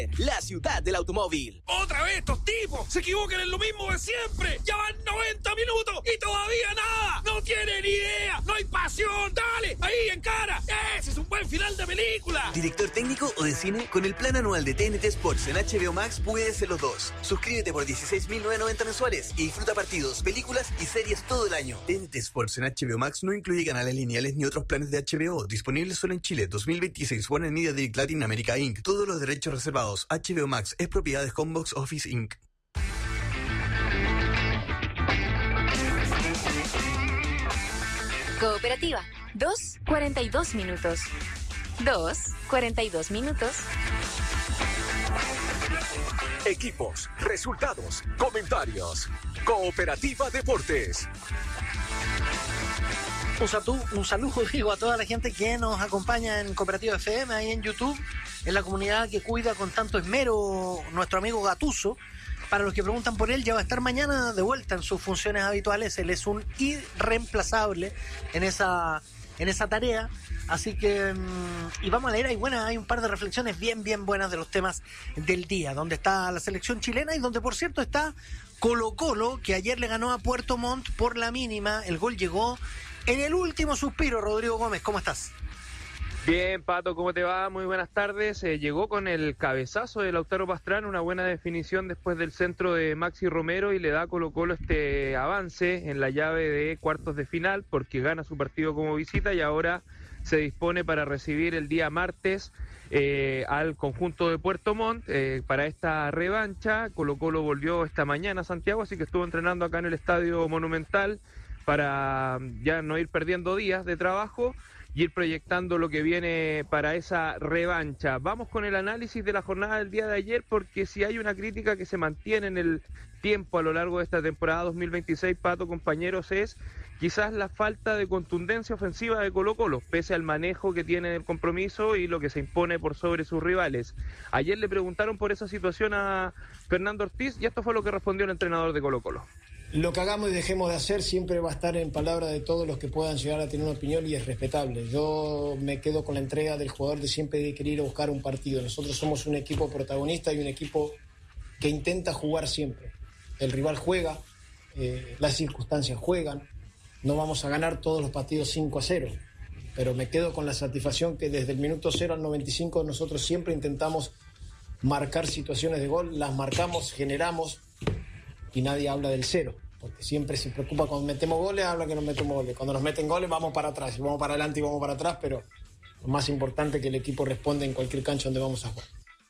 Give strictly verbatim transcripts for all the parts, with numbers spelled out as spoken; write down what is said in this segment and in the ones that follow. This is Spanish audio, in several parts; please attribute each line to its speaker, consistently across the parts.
Speaker 1: La ciudad del automóvil.
Speaker 2: ¡Otra vez estos tipos! ¡Se equivocan en lo mismo de siempre! ¡Ya van noventa minutos y todavía nada! ¡No tienen idea! ¡No hay pasión! ¡Dale! ¡Ahí, en cara! ¡Ese es un buen final de película!
Speaker 1: ¿Director técnico o de cine? Con el plan anual de T N T Sports en H B O Max puedes ser los dos. Suscríbete por dieciséis mil novecientos noventa mensuales y disfruta partidos, películas y series todo el año. T N T Sports en H B O Max no incluye canales lineales ni otros planes de H B O. Disponibles solo en Chile. dos mil veintiséis. Warner Media Direct Latin America incorporated. Todos los derechos reservados. H B O Max es propiedad de Homebox Office incorporated.
Speaker 3: Cooperativa. dos, cuarenta y dos minutos. dos, cuarenta y dos minutos.
Speaker 4: Equipos, resultados, comentarios. Cooperativa Deportes.
Speaker 5: Un, satu, un saludo, digo, a toda la gente que nos acompaña en Cooperativa F M, ahí en YouTube, en la comunidad que cuida con tanto esmero nuestro amigo Gattuso. Para los que preguntan por él, ya va a estar mañana de vuelta en sus funciones habituales. Él es un irreemplazable en esa, en esa tarea. Así que, y vamos a leer, hay, buenas, hay un par de reflexiones bien, bien buenas de los temas del día, donde está la selección chilena y donde, por cierto, está Colo Colo, que ayer le ganó a Puerto Montt por la mínima. El gol llegó en el último suspiro. Rodrigo Gómez, ¿cómo estás?
Speaker 6: Bien, Pato, ¿cómo te va? Muy buenas tardes. Eh, llegó con el cabezazo de Lautaro Pastrana, una buena definición después del centro de Maxi Romero, y le da a Colo Colo este avance en la llave de cuartos de final, porque gana su partido como visita y ahora se dispone para recibir el día martes eh, al conjunto de Puerto Montt eh, para esta revancha. Colo Colo volvió esta mañana a Santiago, así que estuvo entrenando acá en el Estadio Monumental para ya no ir perdiendo días de trabajo y ir proyectando lo que viene para esa revancha. Vamos con el análisis de la jornada del día de ayer, porque si hay una crítica que se mantiene en el tiempo a lo largo de esta temporada dos mil veintiséis, Pato, compañeros, es quizás la falta de contundencia ofensiva de Colo Colo, pese al manejo que tiene del compromiso y lo que se impone por sobre sus rivales. Ayer le preguntaron por esa situación a Fernando Ortiz y esto fue lo que respondió el entrenador de Colo Colo.
Speaker 7: Lo que hagamos y dejemos de hacer siempre va a estar en palabra de todos los que puedan llegar a tener una opinión y es respetable. Yo me quedo con la entrega del jugador de siempre de querer ir a buscar un partido. Nosotros somos un equipo protagonista y un equipo que intenta jugar siempre. El rival juega, eh, las circunstancias juegan. No vamos a ganar todos los partidos cinco a cero, pero me quedo con la satisfacción que desde el minuto cero al noventa y cinco nosotros siempre intentamos marcar situaciones de gol, las marcamos, generamos y nadie habla del cero, porque siempre se preocupa cuando metemos goles, habla que nos metemos goles. Cuando nos meten goles vamos para atrás, y vamos para adelante y vamos para atrás, pero lo más importante es que el equipo responde en cualquier cancha donde vamos a jugar.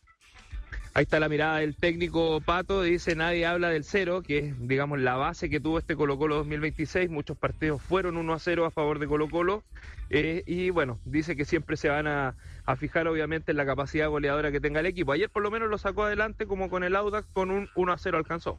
Speaker 6: Ahí está la mirada del técnico Pato, dice nadie habla del cero, que es, digamos, la base que tuvo este Colo Colo dos mil veintiséis, muchos partidos fueron uno a cero a favor de Colo Colo, eh, y bueno, dice que siempre se van a, a fijar obviamente en la capacidad goleadora que tenga el equipo. Ayer por lo menos lo sacó adelante, como con el Audax, con un uno a cero alcanzó.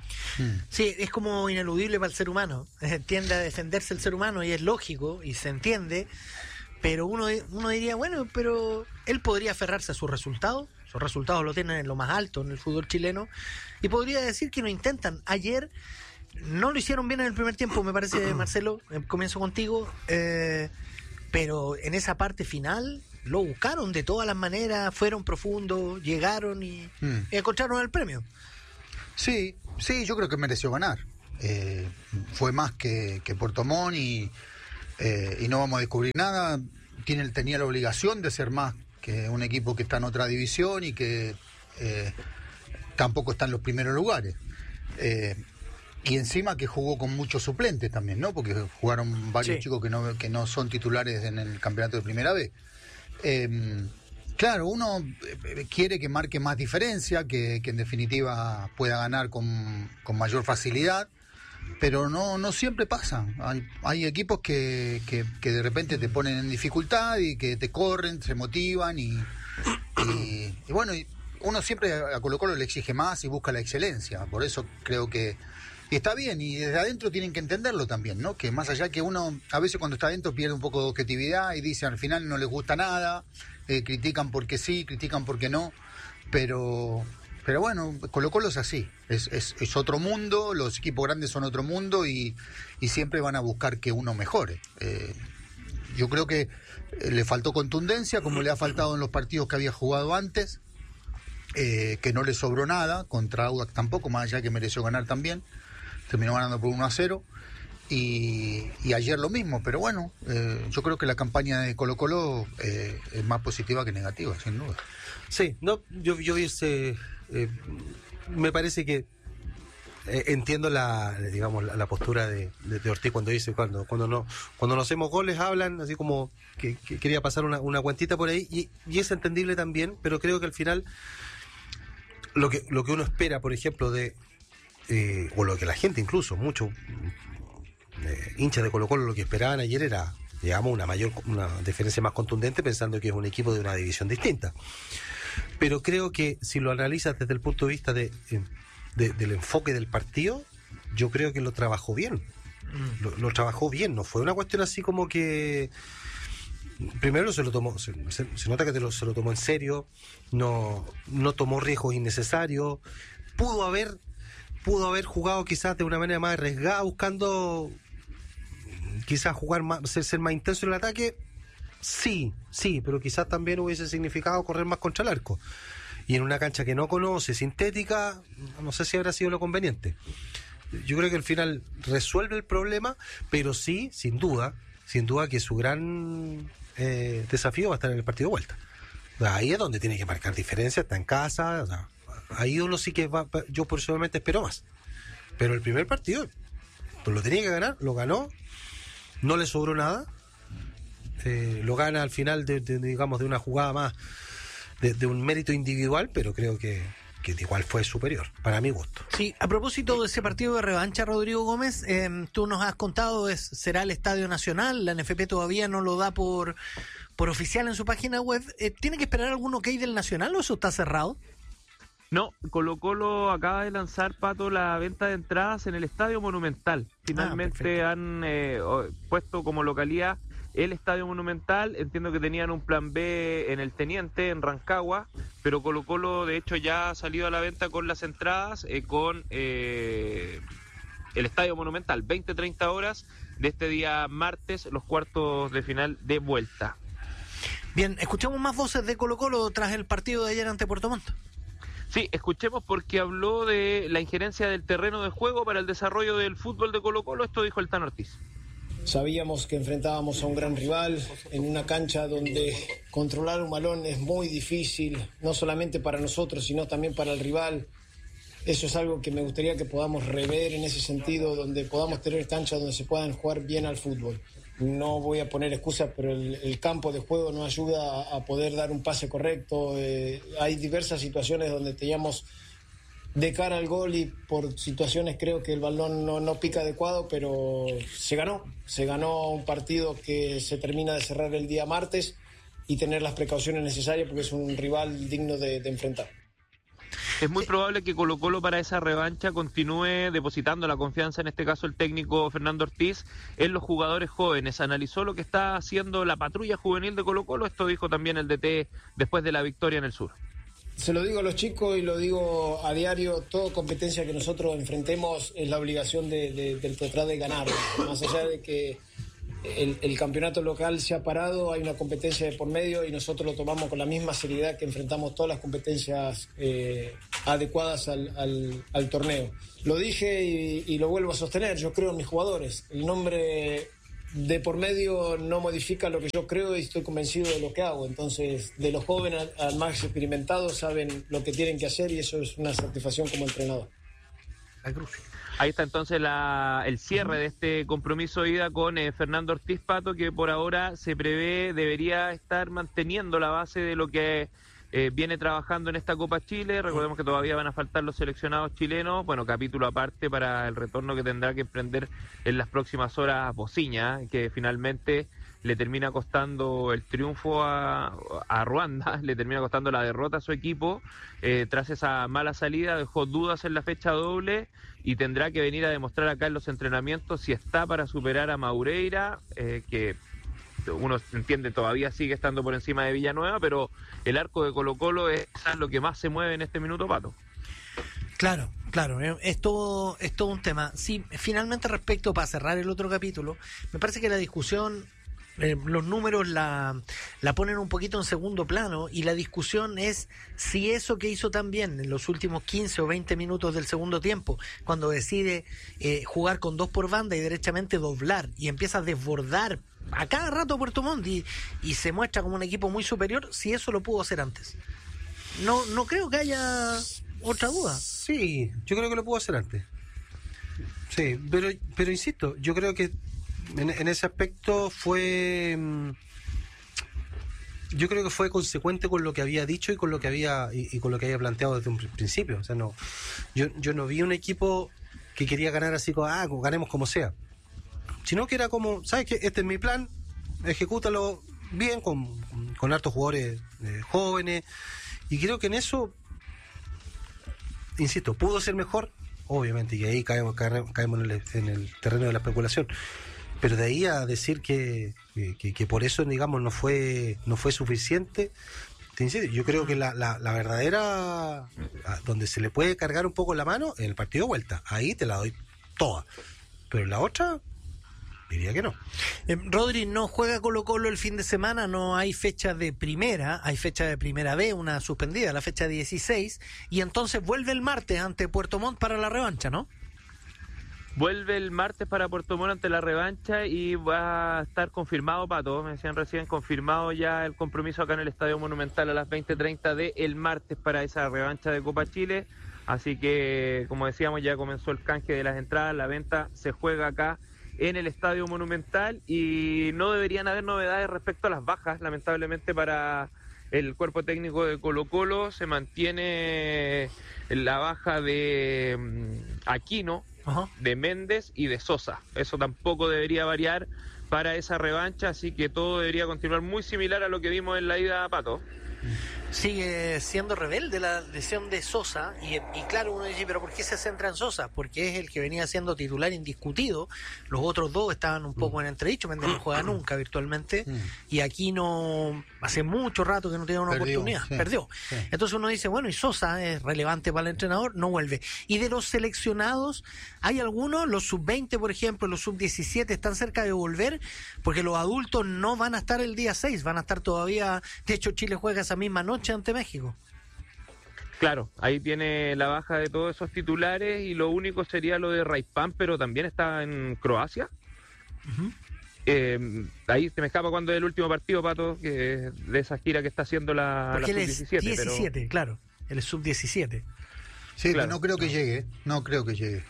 Speaker 5: Sí, es como ineludible para el ser humano, tiende a defenderse el ser humano y es lógico y se entiende, pero uno, uno diría, bueno, pero él podría aferrarse a sus resultados, sus resultados lo tienen en lo más alto en el fútbol chileno, y podría decir que no intentan. Ayer no lo hicieron bien en el primer tiempo, me parece, Marcelo, comienzo contigo, eh, pero en esa parte final lo buscaron de todas las maneras, fueron profundos, llegaron y, mm. y encontraron el premio.
Speaker 8: Sí, sí, yo creo que mereció ganar. Eh, fue más que, que Puerto Montt y, eh, y no vamos a descubrir nada. Tiene, tenía la obligación de ser más que un equipo que está en otra división y que eh, tampoco está en los primeros lugares. Eh, y encima que jugó con muchos suplentes también, ¿no? Porque jugaron varios sí. chicos que no, que no son titulares en el campeonato de primera vez. Eh, Claro, uno quiere que marque más diferencia, que, que en definitiva pueda ganar con, con mayor facilidad, pero no, no siempre pasa. Hay, hay equipos que, que, que de repente te ponen en dificultad y que te corren, se motivan y, y, y bueno, uno siempre a Colo Colo le exige más y busca la excelencia. Por eso creo que y está bien, y desde adentro tienen que entenderlo también, ¿no? Que más allá que uno, a veces cuando está adentro pierde un poco de objetividad y dice al final no les gusta nada, eh, critican porque sí, critican porque no, pero pero bueno, Colo Colo es así, es, es, es otro mundo, los equipos grandes son otro mundo y, y siempre van a buscar que uno mejore. Eh, yo creo que le faltó contundencia, como le ha faltado en los partidos que había jugado antes, eh, que no le sobró nada, contra Audax tampoco, más allá que mereció ganar también, terminó ganando por uno a cero, y, y ayer lo mismo, pero bueno, eh, yo creo que la campaña de Colo Colo eh, es más positiva que negativa, sin duda.
Speaker 9: Sí, no, yo, yo hice, eh, me parece que eh, entiendo la, digamos, la, la postura de, de, de Ortiz cuando dice, cuando cuando no cuando no hacemos goles hablan, así como que, que quería pasar una, una cuentita por ahí, y, y es entendible también, pero creo que al final lo que lo que uno espera, por ejemplo, de eh, o lo que la gente incluso, muchos eh, hinchas de Colo Colo, lo que esperaban ayer era, digamos, una mayor, una diferencia más contundente, pensando que es un equipo de una división distinta. Pero creo que si lo analizas desde el punto de vista de, de, del enfoque del partido, yo creo que lo trabajó bien. Mm. Lo, lo trabajó bien, no fue una cuestión así como que... Primero se lo tomó, se, se, se nota que te lo, se lo tomó en serio, no, no tomó riesgos innecesarios, pudo haber, pudo haber jugado quizás de una manera más arriesgada, buscando quizás jugar más, ser, ser más intenso en el ataque. Sí, sí, pero quizás también hubiese significado correr más contra el arco. Y en una cancha que no conoce, sintética, no sé si habrá sido lo conveniente. Yo creo que al final resuelve el problema, pero sí, sin duda, sin duda que su gran eh, desafío va a estar en el partido de vuelta. Ahí es donde tiene que marcar diferencia, está en casa, o sea, ahí uno sí que va, yo personalmente espero más. Pero el primer partido, pues lo tenía que ganar, lo ganó, no le sobró nada. Eh, lo gana al final de, de, digamos, de una jugada más de, de un mérito individual, pero creo que, que igual fue superior, para mi gusto.
Speaker 5: Sí, a propósito de ese partido de revancha, Rodrigo Gómez, eh, tú nos has contado, es, será el Estadio Nacional, la N F P todavía no lo da por, por oficial en su página web. Eh, ¿Tiene que esperar algún ok del Nacional o eso está cerrado?
Speaker 6: No, Colo Colo acaba de lanzar, Pato, la venta de entradas en el Estadio Monumental. Finalmente ah, han eh, puesto como localidad el Estadio Monumental. Entiendo que tenían un plan B en el Teniente, en Rancagua, pero Colo Colo de hecho ya ha salido a la venta con las entradas, eh, con eh, el Estadio Monumental, veinte a treinta horas de este día martes, los cuartos de final de vuelta.
Speaker 5: Bien, escuchamos más voces de Colo Colo tras el partido de ayer ante Puerto Montt.
Speaker 6: Sí, escuchemos, porque habló de la injerencia del terreno de juego para el desarrollo del fútbol de Colo Colo. Esto dijo el Tano Ortiz.
Speaker 7: Sabíamos que enfrentábamos a un gran rival en una cancha donde controlar un balón es muy difícil, no solamente para nosotros, sino también para el rival. Eso es algo que me gustaría que podamos rever en ese sentido, donde podamos tener canchas donde se puedan jugar bien al fútbol. No voy a poner excusas, pero el, el campo de juego no ayuda a, a poder dar un pase correcto. Eh, hay diversas situaciones donde teníamos de cara al gol y por situaciones creo que el balón no, no pica adecuado, pero se ganó. Se ganó un partido que se termina de cerrar el día martes y tener las precauciones necesarias porque es un rival digno de, de enfrentar.
Speaker 6: Es muy probable que Colo Colo para esa revancha continúe depositando la confianza, en este caso el técnico Fernando Ortiz, en los jugadores jóvenes. Analizó lo que está haciendo la patrulla juvenil de Colo Colo, esto dijo también el D T después de la victoria en el sur.
Speaker 7: Se lo digo a los chicos y lo digo a diario, toda competencia que nosotros enfrentemos es la obligación de, de, de tratar de ganar, más allá de que El, el campeonato local se ha parado, hay una competencia de por medio y nosotros lo tomamos con la misma seriedad que enfrentamos todas las competencias eh, adecuadas al, al, al torneo. Lo dije y, y lo vuelvo a sostener, yo creo en mis jugadores. El nombre de por medio no modifica lo que yo creo y estoy convencido de lo que hago. Entonces, de los jóvenes al más experimentados saben lo que tienen que hacer y eso es una satisfacción como entrenador.
Speaker 6: Ahí está entonces la, el cierre de este compromiso de ida con eh, Fernando Ortiz, Pato, que por ahora se prevé debería estar manteniendo la base de lo que eh, viene trabajando en esta Copa Chile. Recordemos que todavía van a faltar los seleccionados chilenos, bueno, capítulo aparte para el retorno que tendrá que emprender en las próximas horas Bociña, que finalmente le termina costando el triunfo a, a Ruanda, le termina costando la derrota a su equipo, eh, tras esa mala salida, dejó dudas en la fecha doble y tendrá que venir a demostrar acá en los entrenamientos si está para superar a Maureira, eh, que uno entiende todavía sigue estando por encima de Villanueva, pero el arco de Colo Colo es lo que más se mueve en este minuto, Pato.
Speaker 5: Claro, claro, es todo, es todo un tema. Sí, finalmente respecto, para cerrar el otro capítulo, me parece que la discusión Eh, los números la, la ponen un poquito en segundo plano y la discusión es si eso que hizo tan bien en los últimos quince o veinte minutos del segundo tiempo, cuando decide eh, jugar con dos por banda y derechamente doblar y empieza a desbordar a cada rato a Puerto Montt y, y se muestra como un equipo muy superior, si eso lo pudo hacer antes. No, no creo que haya otra duda.
Speaker 9: Sí, yo creo que lo pudo hacer antes. Sí, pero, pero insisto, yo creo que En, en ese aspecto fue yo creo que fue consecuente con lo que había dicho y con lo que había y, y con lo que había planteado desde un principio. O sea, no yo yo no vi un equipo que quería ganar así como ah ganemos como sea, sino que era como, ¿sabes qué? Este es mi plan, ejecútalo bien con, con hartos jugadores eh, jóvenes, y creo que en eso, insisto, pudo ser mejor, obviamente, y ahí caemos, caemos, caemos en, el, en el terreno de la especulación. Pero de ahí a decir que, que, que por eso, digamos, no fue no fue suficiente, yo creo que la, la, la verdadera, donde se le puede cargar un poco la mano, en el partido de vuelta, ahí te la doy toda. Pero en la otra, diría que no.
Speaker 5: Eh, Rodri, no juega Colo-Colo el fin de semana, no hay fecha de primera, hay fecha de primera B, una suspendida, la fecha dieciséis, y entonces vuelve el martes ante Puerto Montt para la revancha, ¿no?
Speaker 6: Vuelve el martes para Puerto Montt ante la revancha y va a estar confirmado, Pato, me decían recién, confirmado ya el compromiso acá en el Estadio Monumental a las veinte treinta de el martes para esa revancha de Copa Chile. Así que, como decíamos, ya comenzó el canje de las entradas, la venta se juega acá en el Estadio Monumental y no deberían haber novedades respecto a las bajas, lamentablemente para el cuerpo técnico de Colo-Colo. Se mantiene la baja de um, Aquino, uh-huh. de Méndez y de Sosa. Eso tampoco debería variar para esa revancha, así que todo debería continuar muy similar a lo que vimos en la ida a Pato.
Speaker 5: Sigue siendo rebelde la lesión de Sosa y, y claro, uno dice, pero ¿por qué se centra en Sosa? Porque es el que venía siendo titular indiscutido, los otros dos estaban un poco en entredicho, Méndez no juega nunca virtualmente y aquí no, hace mucho rato que no tiene una perdió, oportunidad, sí, perdió sí. Entonces uno dice, bueno, y Sosa es relevante para el entrenador, no vuelve. Y de los seleccionados, ¿hay algunos? Los sub veinte, por ejemplo, los sub diecisiete están cerca de volver, porque los adultos no van a estar el día seis, van a estar todavía, de hecho Chile juega esa misma noche ante México.
Speaker 6: Claro, ahí tiene la baja de todos esos titulares y lo único sería lo de Raipán, pero también está en Croacia. Uh-huh. Eh, ahí se me escapa cuando es el último partido, Pato, que de esa gira que está haciendo la, la sub diecisiete.
Speaker 5: diecisiete, pero... claro, el sub diecisiete.
Speaker 8: Sí,
Speaker 6: claro.
Speaker 8: no creo que llegue, no creo que llegue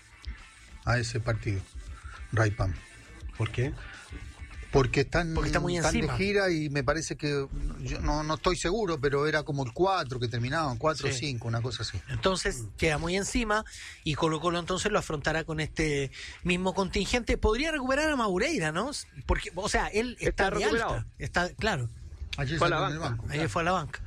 Speaker 8: a ese partido, Raipán.
Speaker 5: ¿Por qué?
Speaker 8: Porque están,
Speaker 5: Porque está muy
Speaker 8: están
Speaker 5: encima.
Speaker 8: de gira y me parece que, yo no, no estoy seguro, pero era como el cuatro que terminaban, cuatro o
Speaker 5: sí.
Speaker 8: cinco, una cosa así.
Speaker 5: Entonces queda muy encima y Colo-Colo entonces lo afrontará con este mismo contingente. Podría recuperar a Maureira, ¿no? Porque, o sea, él está, está de alta. Está, claro.
Speaker 8: Ayer
Speaker 5: fue
Speaker 8: a la
Speaker 5: banca.
Speaker 8: En el banco.
Speaker 5: Ayer
Speaker 8: claro.
Speaker 5: fue a la banca.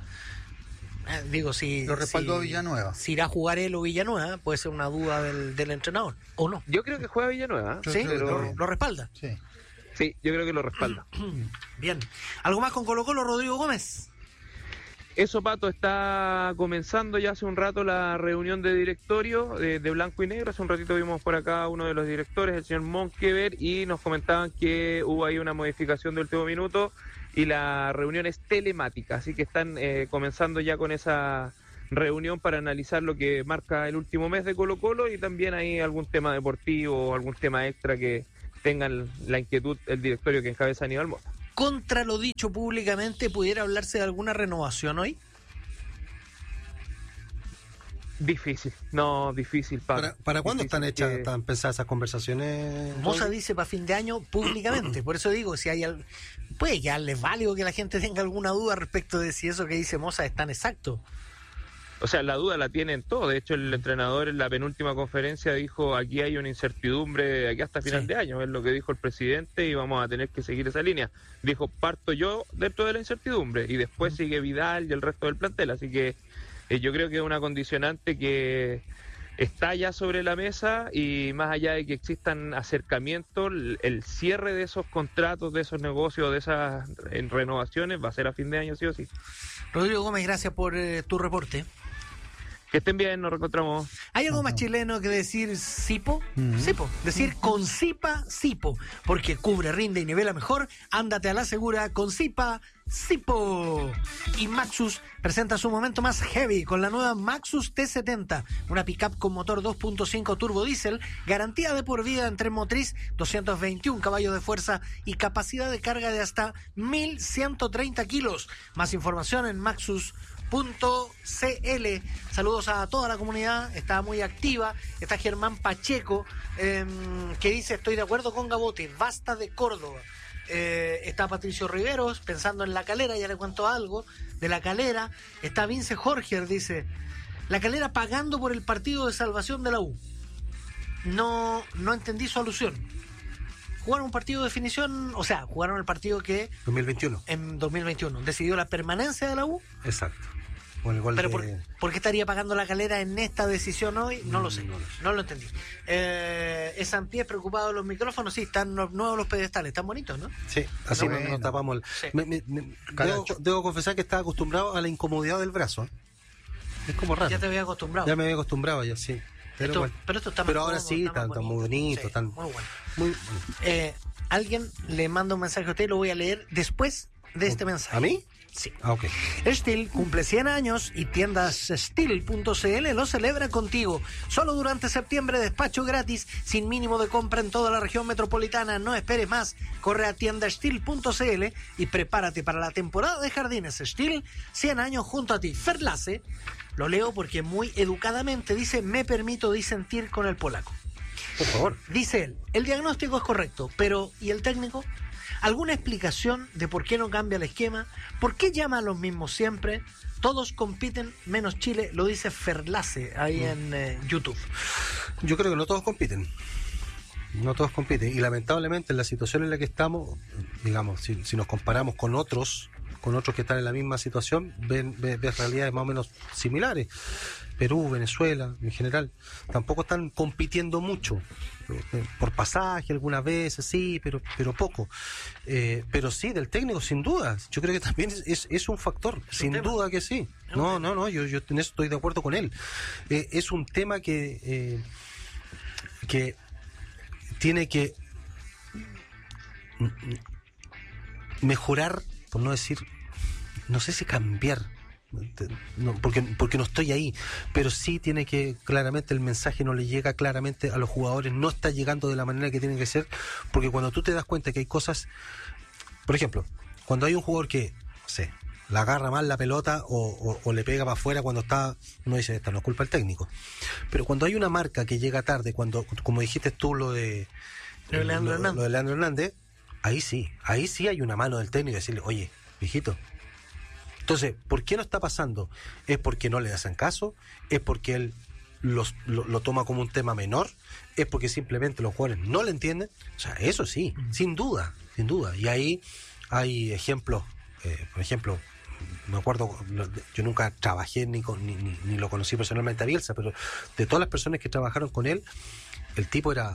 Speaker 5: Eh, digo, si...
Speaker 8: Lo respaldó
Speaker 5: si,
Speaker 8: Villanueva.
Speaker 5: Si irá a jugar él o Villanueva, puede ser una duda del, del entrenador, ¿o no?
Speaker 6: Yo creo que juega Villanueva.
Speaker 5: ¿Sí?
Speaker 6: Pero...
Speaker 5: ¿Lo, ¿Lo respalda?
Speaker 8: Sí.
Speaker 6: Sí, yo creo que lo respalda.
Speaker 5: Bien. ¿Algo más con Colo-Colo, Rodrigo Gómez?
Speaker 6: Eso, Pato, está comenzando ya hace un rato la reunión de directorio de, de Blanco y Negro. Hace un ratito vimos por acá uno de los directores, el señor Monkever, y nos comentaban que hubo ahí una modificación de último minuto y la reunión es telemática. Así que están eh, comenzando ya con esa reunión para analizar lo que marca el último mes de Colo-Colo y también hay algún tema deportivo o algún tema extra que tengan la inquietud el directorio que encabeza Aníbal Mota.
Speaker 5: Contra lo dicho públicamente, ¿pudiera hablarse de alguna renovación hoy?
Speaker 6: Difícil, no, difícil. Pablo.
Speaker 9: ¿Para, para cuándo
Speaker 6: difícil
Speaker 9: están hechas,
Speaker 6: que...
Speaker 9: están pensadas esas conversaciones?
Speaker 5: Moza dice para fin de año públicamente, por eso digo, si hay al... puede quedarles válido que la gente tenga alguna duda respecto de si eso que dice Moza es tan exacto.
Speaker 6: O sea, la duda la tienen todos. De hecho, el entrenador en la penúltima conferencia dijo, aquí hay una incertidumbre de aquí hasta final sí. de año. Es lo que dijo el presidente y vamos a tener que seguir esa línea. Dijo, parto yo dentro de la incertidumbre y después sigue Vidal y el resto del plantel. Así que eh, yo creo que es una condicionante que está ya sobre la mesa y más allá de que existan acercamientos, el, el cierre de esos contratos, de esos negocios, de esas en renovaciones va a ser a fin de año sí o sí.
Speaker 5: Rodrigo Gómez, gracias por eh, tu reporte.
Speaker 6: Que estén bien, nos reencontramos.
Speaker 5: ¿Hay algo más chileno que decir Sipo?
Speaker 8: Mm.
Speaker 5: Sipo. Decir con Sipa, Sipo. Porque cubre, rinde y nivela mejor. Ándate a la segura con Sipa, Sipo. Y Maxus presenta su momento más heavy con la nueva Maxus T setenta. Una pickup con motor dos punto cinco turbo diésel. Garantía de por vida en tren motriz, doscientos veintiún caballos de fuerza y capacidad de carga de hasta mil ciento treinta kilos. Más información en maxus punto c l. Saludos a toda la comunidad, está muy activa. Está Germán Pacheco, eh, que dice: estoy de acuerdo con Gabote, basta de Córdoba. Eh, está Patricio Riveros pensando en La Calera, ya le cuento algo de La Calera. Está Vince Jorger, dice: La Calera pagando por el partido de salvación de la U. No, no entendí su alusión. Jugaron un partido de definición, o sea, jugaron el partido que
Speaker 9: dos mil veintiuno.
Speaker 5: En dos mil veintiuno decidió la permanencia de la U.
Speaker 9: Exacto. Con el gol
Speaker 5: Pero
Speaker 9: de...
Speaker 5: por, ¿por qué estaría pagando La Calera en esta decisión hoy? No lo sé,
Speaker 9: No lo sé.
Speaker 5: no lo entendí. Eh, ¿Es Sampiés preocupado de los micrófonos? Sí, están no- nuevos los pedestales, están bonitos, ¿no?
Speaker 9: Sí, así
Speaker 8: No,
Speaker 9: nos,
Speaker 8: bueno.
Speaker 9: nos tapamos. el-
Speaker 5: Sí.
Speaker 9: Me- me- me- debo,
Speaker 8: Caracho.
Speaker 9: debo confesar que estaba acostumbrado a la incomodidad del brazo. ¿eh? Es como raro.
Speaker 5: Ya te había acostumbrado.
Speaker 9: Ya me había acostumbrado, ya sí. Pero,
Speaker 5: Esto-
Speaker 9: bueno.
Speaker 5: pero esto está más
Speaker 9: Pero ahora
Speaker 5: cómodo,
Speaker 9: sí,
Speaker 5: está más
Speaker 9: está, está muy
Speaker 5: bonito.
Speaker 9: bonito.
Speaker 5: Sí,
Speaker 9: tan,
Speaker 5: muy bueno.
Speaker 9: muy bonito.
Speaker 5: Eh, alguien le manda un mensaje a usted, lo voy a leer después de este mensaje.
Speaker 9: ¿A mí?
Speaker 5: Sí.
Speaker 9: Ah, ok.
Speaker 5: Steel cumple cien años y tiendas steel punto c l lo celebra contigo. Solo durante septiembre, despacho gratis, sin mínimo de compra en toda la región metropolitana. No esperes más. Corre a tienda steel punto c l y prepárate para la temporada de jardines Steel, cien años junto a ti. Ferlace, lo leo porque muy educadamente dice: me permito disentir con el polaco.
Speaker 9: Por favor.
Speaker 5: Dice él: el diagnóstico es correcto, pero ¿y el técnico? ¿Alguna explicación de por qué no cambia el esquema? ¿Por qué llama a los mismos siempre? Todos compiten menos Chile, lo dice Ferlace ahí en eh, YouTube.
Speaker 9: Yo creo que no todos compiten. No todos compiten. Y lamentablemente en la situación en la que estamos, digamos, si, si nos comparamos con otros, con otros que están en la misma situación, ven, ven, ven realidades más o menos similares. Perú, Venezuela, en general, tampoco están compitiendo mucho. Eh, Por pasaje algunas veces, sí, pero, pero poco. Eh, pero sí, del técnico, sin duda. Yo creo que también es, es, es un factor,
Speaker 5: Es un
Speaker 9: sin
Speaker 5: tema.
Speaker 9: duda que sí.
Speaker 5: Es un
Speaker 9: No,
Speaker 5: tema.
Speaker 9: no, no, yo, yo en eso estoy de acuerdo con él. Eh, es un tema que, eh, que tiene que mm, mm, mejorar, por no decir, no sé si cambiar, no, porque, porque no estoy ahí, pero sí tiene que, claramente el mensaje no le llega claramente a los jugadores, no está llegando de la manera que tiene que ser, porque cuando tú te das cuenta que hay cosas, por ejemplo, cuando hay un jugador que, no sé, la agarra mal la pelota o, o, o le pega para afuera cuando está, uno dice, esta no es culpa del técnico, pero cuando hay una marca que llega tarde, cuando, como dijiste tú lo de
Speaker 5: Lo de Leandro
Speaker 9: lo-
Speaker 5: Hernández.
Speaker 9: lo de Leandro Hernández, ahí sí, ahí sí hay una mano del técnico y decirle, oye, viejito. Entonces, ¿por qué no está pasando? ¿Es porque no le hacen caso? ¿Es porque él los, lo, lo toma como un tema menor? ¿Es porque simplemente los jugadores no le entienden? O sea, eso sí, sin duda, sin duda. Y ahí hay ejemplos, eh, por ejemplo, me acuerdo, lo- yo nunca trabajé ni, con, ni, ni, ni lo conocí personalmente a Bielsa, pero de todas las personas que trabajaron con él, el tipo era...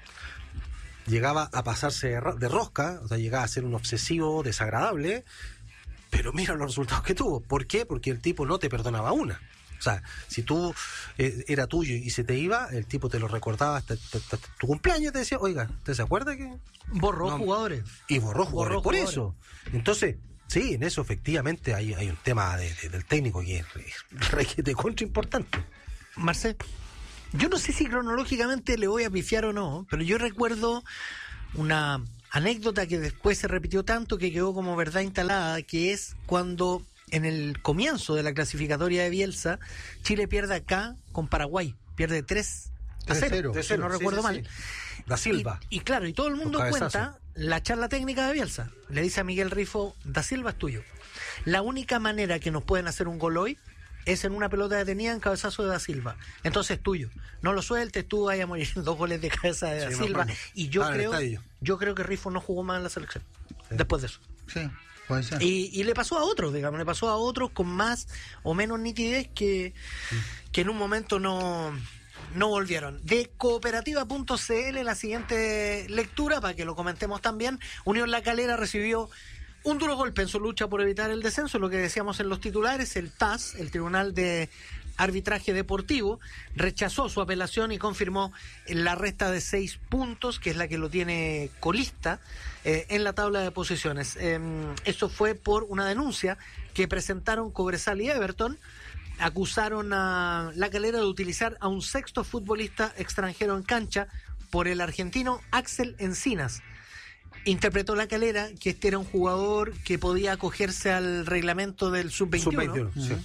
Speaker 9: llegaba a pasarse de ro- de rosca, o sea, llegaba a ser un obsesivo desagradable, pero mira los resultados que tuvo. ¿Por qué? Porque el tipo no te perdonaba una. O sea, si tú eh, era tuyo y se te iba, el tipo te lo recordaba hasta, hasta- hasta tu cumpleaños, te decía, oiga, ¿usted se acuerda que...?
Speaker 5: Borró
Speaker 9: No,
Speaker 5: jugadores.
Speaker 9: Y borró jugadores
Speaker 5: Borró
Speaker 9: por
Speaker 5: jugadores.
Speaker 9: eso. Entonces, sí, en eso efectivamente hay, hay un tema de- de- del técnico que es re- requete contra importante.
Speaker 5: Marcel, yo no sé si cronológicamente le voy a pifiar o no, pero yo recuerdo una anécdota que después se repitió tanto que quedó como verdad instalada, que es cuando en el comienzo de la clasificatoria de Bielsa, Chile pierde acá con Paraguay, pierde tres a cero,
Speaker 8: tres
Speaker 5: si no
Speaker 9: Sí,
Speaker 5: recuerdo
Speaker 9: sí,
Speaker 5: mal.
Speaker 9: sí. Da Silva.
Speaker 5: Y, y claro, y todo el mundo
Speaker 9: Los
Speaker 5: cuenta
Speaker 9: cabezazos.
Speaker 5: la charla técnica de Bielsa. Le dice a Miguel Rifo, Da Silva es tuyo. La única manera que nos pueden hacer un gol hoy es en una pelota detenida en cabezazo de Da Silva. Entonces es tuyo. No lo sueltes, tú vayas a morir en dos goles de cabeza de Da
Speaker 9: Sí, me
Speaker 5: Silva.
Speaker 9: acuerdo.
Speaker 5: Y yo
Speaker 9: Ah, en el
Speaker 5: creo,
Speaker 9: estadio.
Speaker 5: yo creo que Rifo no jugó más en la selección. Después de eso.
Speaker 8: Sí, puede ser.
Speaker 5: Y, y le pasó a otros, digamos, le pasó a otros con más o menos nitidez que, que en un momento no, no volvieron. De cooperativa punto c l la siguiente lectura, para que lo comentemos también. Unión La Calera recibió un duro golpe en su lucha por evitar el descenso, lo que decíamos en los titulares. El T A S, el Tribunal de Arbitraje Deportivo rechazó su apelación y confirmó la resta de seis puntos, que es la que lo tiene colista eh, en la tabla de posiciones. Eh, esto fue por una denuncia que presentaron Cobresal y Everton. Acusaron a La Calera de utilizar a un sexto futbolista extranjero en cancha por el argentino Axel Encinas. Interpretó La Calera que este era un jugador que podía acogerse al reglamento del sub veintiuno,
Speaker 9: sub veintiuno, sí.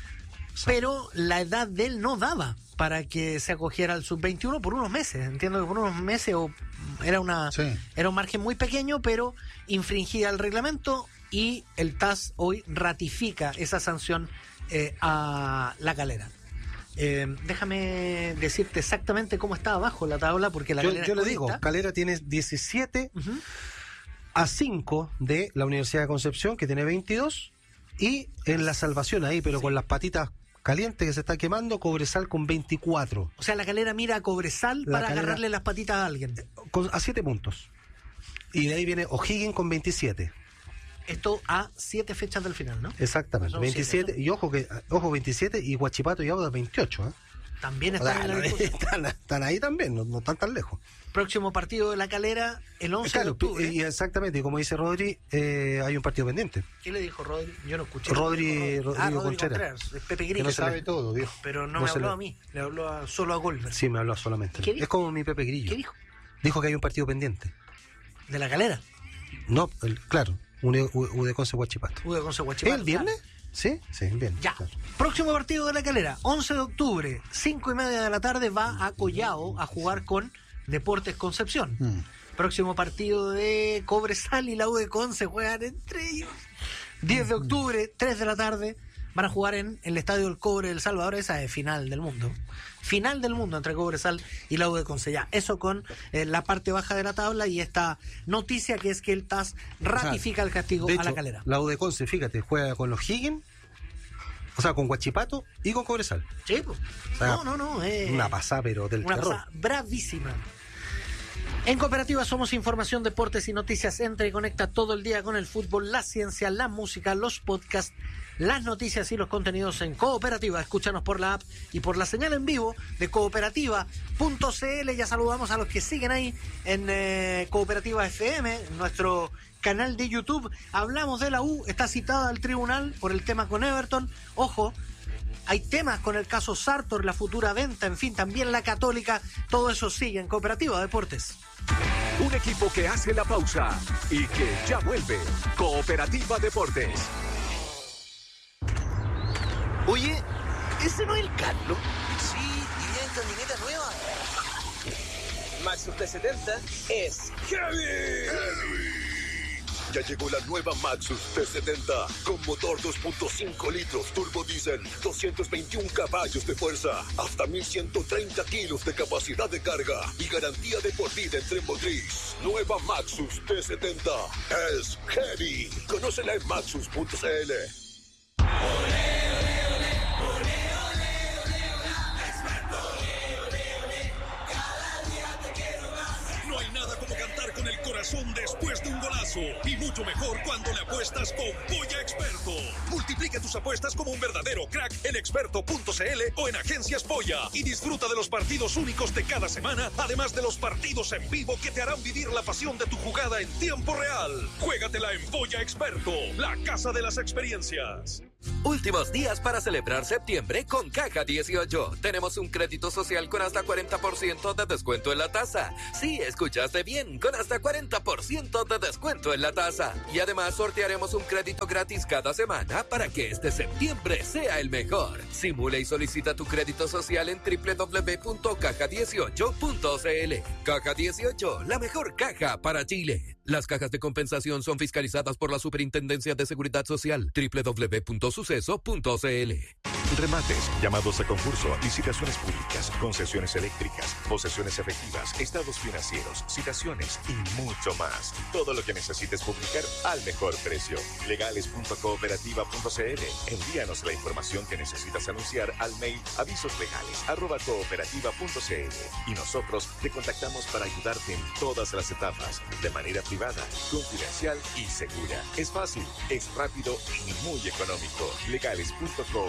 Speaker 5: Pero la edad de él no daba para que se acogiera al sub veintiuno por unos meses. Entiendo que por unos meses o era una sí. era un margen muy pequeño, pero infringía el reglamento y el T A S hoy ratifica esa sanción eh, a La Calera. Eh, déjame decirte exactamente cómo está abajo la tabla, porque la
Speaker 9: yo,
Speaker 5: Calera
Speaker 9: yo le digo, Calera tiene diecisiete uh-huh. a cinco de la Universidad de Concepción, que tiene veintidós, y en la salvación ahí, pero sí. con las patitas calientes que se está quemando, Cobresal con veinticuatro.
Speaker 5: O sea, la Calera mira a Cobresal la para Calera, agarrarle las patitas a alguien.
Speaker 9: Con, a siete puntos. Y de ahí viene O'Higgins con veintisiete.
Speaker 5: Esto a siete fechas del final, ¿no?
Speaker 9: Exactamente, Son veintisiete, siete, ¿no? Y ojo que ojo veintisiete y Huachipato y Audax veintiocho, ¿eh?
Speaker 5: También están,
Speaker 9: o sea,
Speaker 5: en la
Speaker 9: están, están ahí también, no, no están tan lejos.
Speaker 5: Próximo partido de La Calera, el once
Speaker 9: claro,
Speaker 5: de octubre.
Speaker 9: Y exactamente, y como dice Rodri, eh, hay un partido pendiente.
Speaker 5: ¿Qué le dijo Rodri? Yo no escuché.
Speaker 9: Rodri,
Speaker 5: Rodri.
Speaker 9: Rodrigo
Speaker 5: ah, Rodrigo
Speaker 9: Contreras.
Speaker 5: Contreras. Pepe Grillo.
Speaker 9: Que no
Speaker 8: sabe
Speaker 9: le...
Speaker 8: todo, viejo.
Speaker 5: Pero no,
Speaker 9: no
Speaker 5: me habló
Speaker 9: le...
Speaker 5: a mí, le habló a, solo a Goldberg.
Speaker 9: Sí, me habló solamente.
Speaker 5: ¿Qué dijo?
Speaker 9: Es como mi Pepe Grillo.
Speaker 5: ¿Qué dijo?
Speaker 9: Dijo que hay un partido pendiente.
Speaker 5: ¿De La Calera?
Speaker 9: No, el, claro. U de Conce Huachipato.
Speaker 5: U de Conce Huachipato.
Speaker 9: ¿El viernes? Claro. Sí, sí, el viernes.
Speaker 5: Ya. Claro. Próximo partido de La Calera, once de octubre, cinco y media de la tarde, va a Collao a jugar con Deportes Concepción. Mm. Próximo partido de Cobresal y la U de Conce juegan entre ellos. diez de octubre, tres de la tarde, van a jugar en el Estadio del Cobre del Salvador. Esa es final del mundo. Final del mundo entre Cobresal y la U de Conce. Ya, eso con eh, la parte baja de la tabla y esta noticia que es que el T A S ratifica o sea, el castigo
Speaker 9: de
Speaker 5: a
Speaker 9: hecho,
Speaker 5: La Calera.
Speaker 9: La U de Conce, fíjate, juega con los Higgins, o sea, con Huachipato y con Cobresal.
Speaker 5: Sí, pues. O sea, no, no, no. Eh,
Speaker 9: una pasada, pero del
Speaker 5: una
Speaker 9: terror.
Speaker 5: Pasada bravísima. En Cooperativa somos información, deportes y noticias. Entra y conecta todo el día con el fútbol, la ciencia, la música, los podcasts, las noticias y los contenidos en Cooperativa. Escúchanos por la app y por la señal en vivo de cooperativa punto c l. Ya saludamos a los que siguen ahí en eh, Cooperativa F M, en nuestro canal de YouTube. Hablamos de la U, está citada al tribunal por el tema con Everton. Ojo, hay temas con el caso Sartor, la futura venta, en fin, también la Católica. Todo eso sigue en Cooperativa Deportes.
Speaker 4: Un equipo que hace la pausa y que ya vuelve. Cooperativa Deportes.
Speaker 1: Oye, ¿ese no es el Carlos? Sí, y viene en camioneta nueva. Maxus T setenta es Heavy.
Speaker 10: Heavy. Ya llegó la nueva Maxus T setenta con motor dos punto cinco litros turbo diésel, doscientos veintiún caballos de fuerza, hasta mil ciento treinta kilos de capacidad de carga y garantía de por vida en tren motriz. Nueva Maxus T setenta es Heavy. Conócela en maxus punto c l.
Speaker 2: No hay nada como cantar con el corazón después de un golazo. Y mucho mejor cuando le apuestas con Polla Experto. Multiplica tus apuestas como un verdadero crack en experto punto c l o en Agencias Polla. Y disfruta de los partidos únicos de cada semana, además de los partidos en vivo que te harán vivir la pasión de tu jugada en tiempo real. Juégatela en Polla Experto, la casa de las experiencias.
Speaker 11: Últimos días para celebrar septiembre con Caja dieciocho. Tenemos un crédito social con hasta cuarenta por ciento de descuento en la tasa. Sí, escuchaste bien, con hasta cuarenta por ciento de descuento en la tasa. Y además sortearemos un crédito gratis cada semana para que este septiembre sea el mejor. Simula y solicita tu crédito social en doble u doble u doble u punto caja dieciocho punto c l. Caja dieciocho, la mejor caja para Chile. Las cajas de compensación son fiscalizadas por la Superintendencia de Seguridad Social. doble u doble u doble u punto suceso punto c l.
Speaker 4: Remates, llamados a concurso, licitaciones públicas, concesiones eléctricas, posesiones efectivas, estados financieros, citaciones y mucho más. Todo lo que necesites publicar al mejor precio. legales punto cooperativa punto c l. Envíanos la información que necesitas anunciar al mail avisoslegales arroba cooperativa punto c l y nosotros te contactamos para ayudarte en todas las etapas, de manera privada, confidencial y segura. Es fácil, es rápido y muy económico. legales punto cooperativa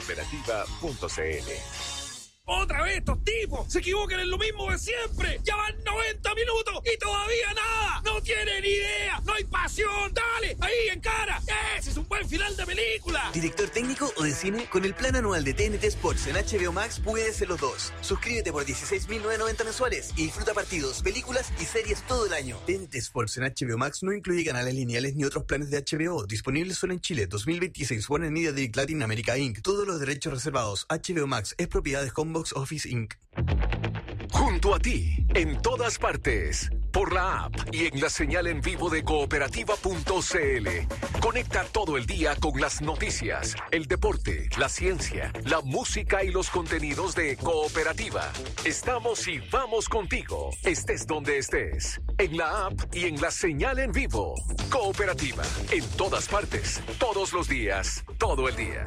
Speaker 4: cooperativa punto c l.
Speaker 2: ¡Otra vez estos tipos! ¡Se equivocan en lo mismo de siempre! ¡Ya van noventa minutos y todavía nada! ¡No tienen idea! ¡No hay pasión! ¡Dale! ¡Ahí, en cara! ¡Ese es un buen final de película!
Speaker 1: ¿Director técnico o de cine? Con el plan anual de T N T Sports en H B O Max puedes ser los dos. Suscríbete por dieciséis mil novecientos noventa mensuales y disfruta partidos, películas y series todo el año. T N T Sports en H B O Max no incluye canales lineales ni otros planes de H B O. Disponibles solo en Chile. dos mil veintiséis. Warner Media Direct Latin America incorporated. Todos los derechos reservados. H B O Max es propiedad de Homebox Office incorporated.
Speaker 10: Junto a ti, en todas partes, por la app y en la señal en vivo de cooperativa punto c l. Conecta todo el día con las noticias, el deporte, la ciencia, la música y los contenidos de Cooperativa. Estamos y vamos contigo, estés donde estés, en la app y en la señal en vivo. Cooperativa, en todas partes, todos los días, todo el día.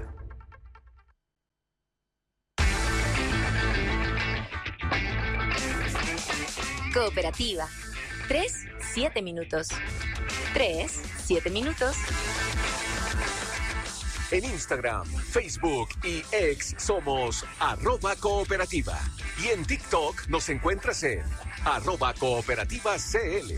Speaker 3: Cooperativa. Tres, siete minutos. Tres, siete minutos.
Speaker 10: En Instagram, Facebook y X somos arroba cooperativa. Y en TikTok nos encuentras en arroba cooperativa CL.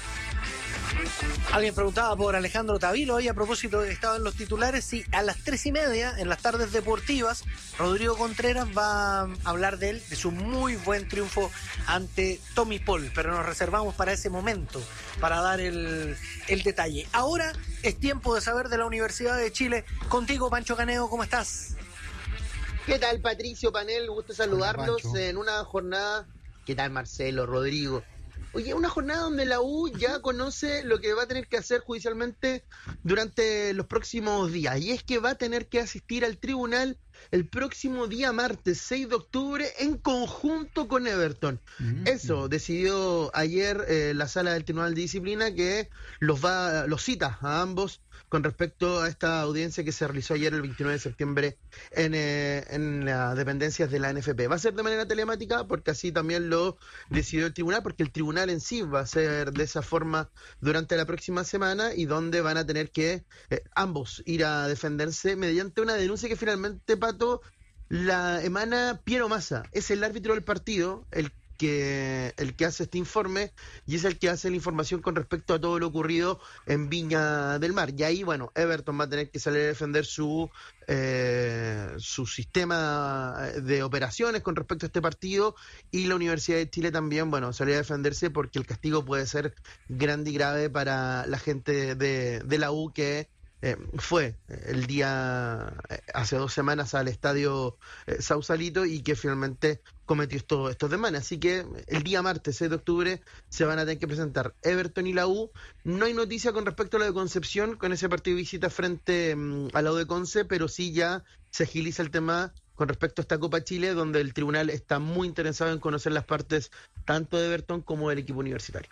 Speaker 5: Alguien preguntaba por Alejandro Tavilo hoy a propósito de que estaba en los titulares. Sí, a las tres y media, en las tardes deportivas, Rodrigo Contreras va a hablar de él, de su muy buen triunfo ante Tommy Paul, pero nos reservamos para ese momento, para dar el, el detalle. Ahora es tiempo de saber de la Universidad de Chile. Contigo, Pancho Caneo, ¿cómo estás?
Speaker 12: ¿Qué tal, Patricio, Panel? Gusto saludarlos.
Speaker 8: Hola,
Speaker 12: en una jornada... ¿Qué tal, Marcelo, Rodrigo? Oye, una jornada donde la U ya conoce lo que va a tener que hacer judicialmente durante los próximos días. Y es que va a tener que asistir al tribunal el próximo día martes seis de octubre en conjunto con Everton. Mm-hmm. Eso decidió ayer eh, la sala del Tribunal de Disciplina, que los va los cita a ambos con respecto a esta audiencia que se realizó ayer el veintinueve de septiembre en, eh, en las dependencias de la N F P. Va a ser de manera telemática porque así también lo decidió el tribunal, porque el tribunal en sí va a ser de esa forma durante la próxima semana, y donde van a tener que eh, ambos ir a defenderse mediante una denuncia que finalmente, Pato, la emana Piero Massa. Es el árbitro del partido, el que el que hace este informe, y es el que hace la información con respecto a todo lo ocurrido en Viña del Mar. Y ahí, bueno, Everton va a tener que salir a defender su eh, su sistema de operaciones con respecto a este partido, y la Universidad de Chile también, bueno, salir a defenderse porque el castigo puede ser grande y grave para la gente de, de la U, que Eh, fue el día eh, hace dos semanas al estadio eh, Sausalito, y que finalmente cometió esto, estos demandas. Así que el día martes seis de octubre se van a tener que presentar Everton y la U. No hay noticia con respecto a la de Concepción, con ese partido de visita frente um, a la U de Conce, pero sí ya se agiliza el tema con respecto a esta Copa Chile, donde el tribunal está muy interesado en conocer las partes tanto de Everton como del equipo universitario.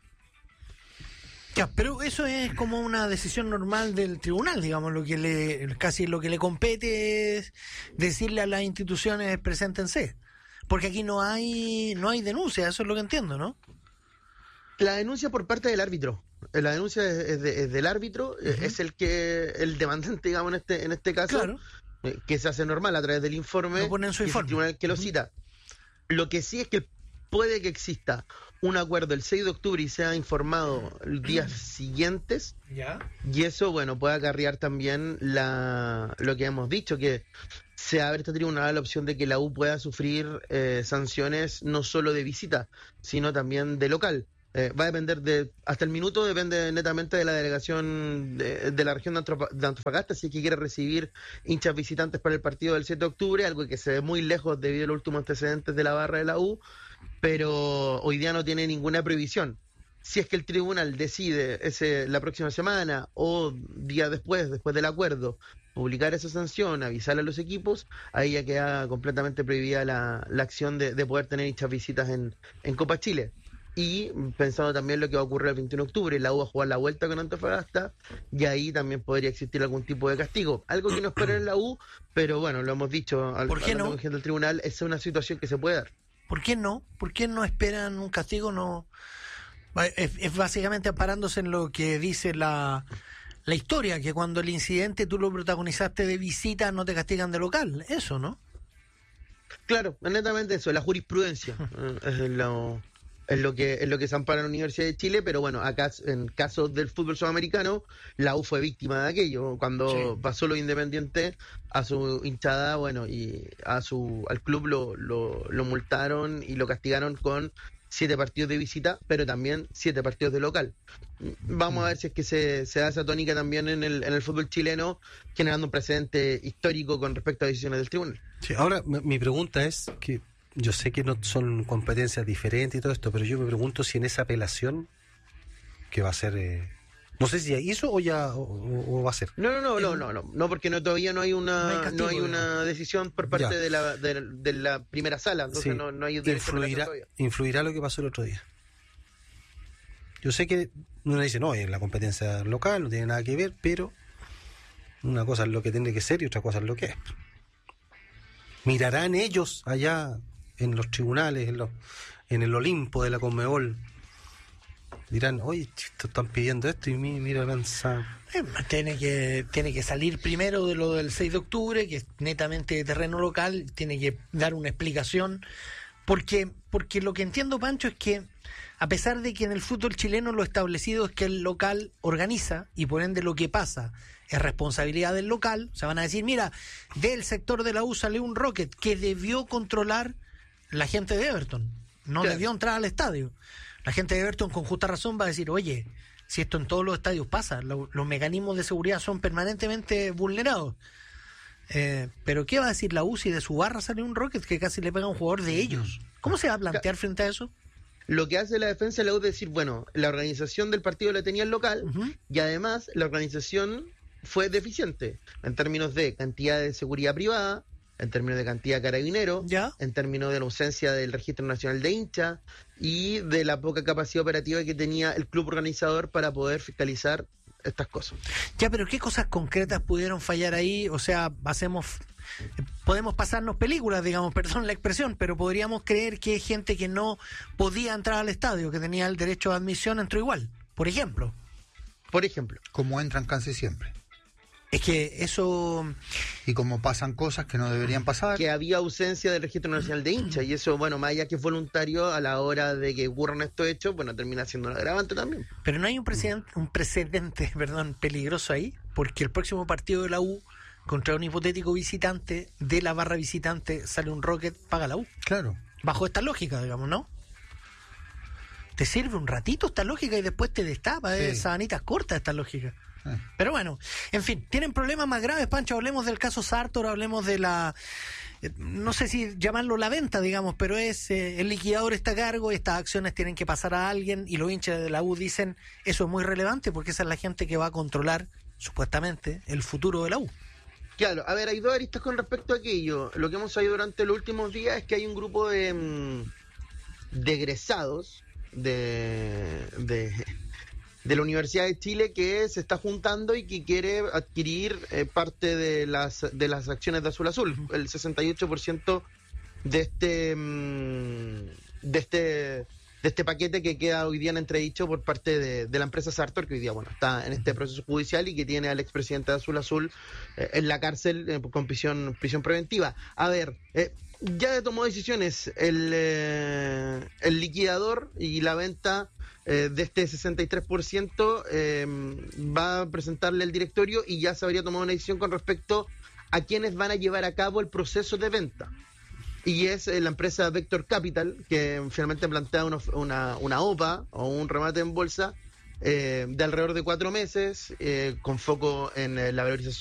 Speaker 5: Ya, pero eso es como una decisión normal del tribunal, digamos, lo que le casi lo que le compete es decirle a las instituciones preséntense, porque aquí no hay no hay denuncia, eso es lo que entiendo, ¿no?
Speaker 12: La denuncia por parte del árbitro, la denuncia es, de, es del árbitro, uh-huh. Es el que el demandante, digamos, en este en este caso, claro, eh, que se hace normal a través del informe,
Speaker 5: lo pone en su
Speaker 12: y
Speaker 5: informe,
Speaker 12: es el tribunal que lo cita. Lo que sí es que puede que exista un acuerdo el seis de octubre y sea informado los días siguientes, ¿ya? Y eso, bueno, puede acarrear también la lo que hemos dicho, que se abre este tribunal la opción de que la U pueda sufrir eh, sanciones no solo de visita, sino también de local. Eh, va a depender de, hasta el minuto depende netamente de la delegación de, de la región de, Antropa, de Antofagasta, si es que quiere recibir hinchas visitantes para el partido del siete de octubre, algo que se ve muy lejos debido a los últimos antecedentes de la barra de la U, pero hoy día no tiene ninguna prohibición. Si es que el tribunal decide ese la próxima semana o día después, después del acuerdo, publicar esa sanción, avisarle a los equipos, ahí ya queda completamente prohibida la, la acción de, de poder tener hinchas visitas en, en Copa Chile. Y pensando también lo que va a ocurrir el veintiuno de octubre, la U va a jugar la vuelta con Antofagasta, y ahí también podría existir algún tipo de castigo. Algo que no espera en la U, pero bueno, lo hemos dicho al,
Speaker 5: ¿por qué no?
Speaker 12: del tribunal, es una situación que se puede dar.
Speaker 5: ¿Por qué no? ¿Por qué no esperan un castigo? No, es, es básicamente amparándose en lo que dice la la historia, que cuando el incidente tú lo protagonizaste de visita no te castigan de local, eso, ¿no?
Speaker 12: Claro, netamente eso, la jurisprudencia eh, es lo, es lo que es lo que se ampara en la Universidad de Chile, pero bueno, acá en casos del fútbol sudamericano, la U fue víctima de aquello, cuando sí. pasó lo Independiente a su hinchada, bueno, y a su al club lo, lo, lo multaron y lo castigaron con siete partidos de visita, pero también siete partidos de local. Vamos a ver si es que se, se da esa tónica también en el, en el fútbol chileno, generando un precedente histórico con respecto a decisiones del tribunal.
Speaker 9: Sí, ahora mi pregunta es que yo sé que no son competencias diferentes y todo esto, pero yo me pregunto si en esa apelación que va a ser... Eh, no sé si ya hizo o ya o, o va a ser.
Speaker 12: No, no, no, no, no, no, no, porque no todavía no hay una no hay, castigo, no hay una decisión por parte de la, de, de la primera sala, entonces sí. no, no hay
Speaker 9: influirá, influirá lo que pasó el otro día. Yo sé que uno dice, no, es la competencia local, no tiene nada que ver, pero una cosa es lo que tiene que ser y otra cosa es lo que es. Mirarán ellos allá en los tribunales, en, los, en el Olimpo de la Conmebol, dirán, oye, están pidiendo esto y mira, lanza.
Speaker 5: Tiene que, tiene que salir primero de lo del seis de octubre, que es netamente de terreno local, tiene que dar una explicación, porque, porque lo que entiendo, Pancho, es que a pesar de que en el fútbol chileno lo establecido es que el local organiza y por ende lo que pasa es responsabilidad del local, o sea, van a decir, mira, del sector de la U salió un Rocket que debió controlar la gente de Everton, no claro. debió entrar al estadio. La gente de Everton con justa razón va a decir, oye, si esto en todos los estadios pasa, lo, los mecanismos de seguridad son permanentemente vulnerados. Eh, pero ¿qué va a decir la U si de su barra sale un Rocket que casi le pega a un jugador de ellos? ¿Cómo se va a plantear frente a eso?
Speaker 12: Lo que hace la defensa de la U es decir, bueno, la organización del partido la tenía el local uh-huh. y además la organización fue deficiente en términos de cantidad de seguridad privada, en términos de cantidad de carabineros, ¿ya? En términos de la ausencia del registro nacional de hinchas y de la poca capacidad operativa que tenía el club organizador para poder fiscalizar estas cosas.
Speaker 5: Ya, pero ¿qué cosas concretas pudieron fallar ahí? O sea, hacemos... podemos pasarnos películas, digamos, perdón la expresión, pero podríamos creer que hay gente que no podía entrar al estadio, que tenía el derecho de admisión, entró igual, por ejemplo.
Speaker 12: Por ejemplo.
Speaker 8: Como entran casi siempre.
Speaker 5: Es que eso...
Speaker 8: Y como pasan cosas que no deberían pasar.
Speaker 12: Que había ausencia del registro nacional de hinchas, y eso, bueno, más allá que es voluntario, a la hora de que ocurran estos hechos, bueno, termina siendo un agravante también.
Speaker 5: Pero no hay un precedente, un precedente, perdón, peligroso ahí, porque el próximo partido de la U contra un hipotético visitante, de la barra visitante sale un Rocket, paga la U.
Speaker 8: Claro.
Speaker 5: Bajo esta lógica, digamos, ¿no? Te sirve un ratito esta lógica y después te destapa, sí. eh, sabanitas cortas esta lógica. Pero bueno, en fin, tienen problemas más graves, Pancho. Hablemos del caso Sartor, hablemos de la, eh, no sé si llamarlo la venta, digamos, pero es eh, el liquidador está a cargo, estas acciones tienen que pasar a alguien y los hinchas de la U dicen eso es muy relevante porque esa es la gente que va a controlar, supuestamente, el futuro de la U.
Speaker 12: Claro, a ver, hay dos aristas con respecto a aquello. Lo que hemos sabido durante los últimos días es que hay un grupo de, de egresados de... de de la Universidad de Chile que se está juntando y que quiere adquirir eh, parte de las de las acciones de Azul Azul, el sesenta y ocho por ciento de este mmm, de este de este paquete que queda hoy día en entredicho por parte de, de la empresa Sartor, que hoy día bueno está en este proceso judicial y que tiene al expresidente de Azul Azul eh, en la cárcel eh, con prisión prisión preventiva. A ver, eh, ya tomó decisiones el eh, el liquidador y la venta Eh, de este sesenta y tres por ciento eh, va a presentarle al directorio y ya se habría tomado una decisión con respecto a quienes van a llevar a cabo el proceso de venta. Y es eh, la empresa Vector Capital, que finalmente plantea una, una, una O P A o un remate en bolsa eh, de alrededor de cuatro meses, eh, con foco en eh, la valorización